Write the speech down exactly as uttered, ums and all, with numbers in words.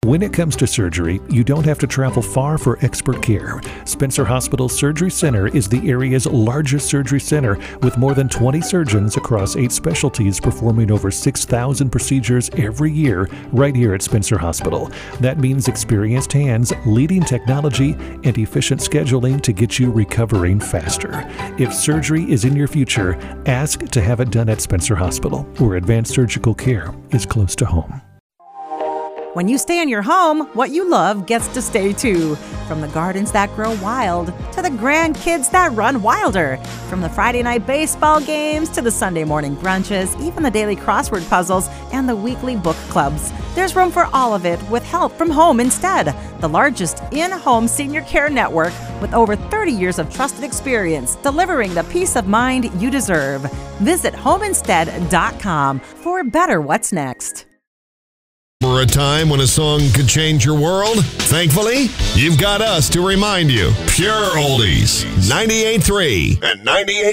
When it comes to surgery, you don't have to travel far for expert care. Spencer Hospital Surgery Center is the area's largest surgery center with more than twenty surgeons across eight specialties performing over six thousand procedures every year right here at Spencer Hospital. That means experienced hands, leading technology, and efficient scheduling to get you recovering faster. If surgery is in your future, ask to have it done at Spencer Hospital, where advanced surgical care is close to home. When you stay in your home, what you love gets to stay too. From the gardens that grow wild to the grandkids that run wilder. From the Friday night baseball games to the Sunday morning brunches, even the daily crossword puzzles and the weekly book clubs. There's room for all of it with help from Home Instead, the largest in-home senior care network with over thirty years of trusted experience delivering the peace of mind you deserve. Visit home instead dot com for better what's next. For a time when a song could change your world? Thankfully, you've got us to remind you. Pure Oldies, ninety-eight point three and ninety-eight